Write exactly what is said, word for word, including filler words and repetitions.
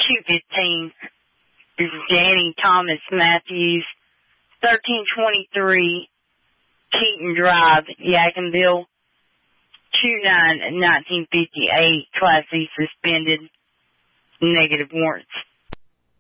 two fifteen. This is Danny Thomas Matthews, thirteen twenty-three Keaton Drive, Yadkinville, two nine nineteen fifty-eight, Class C suspended, negative warrants.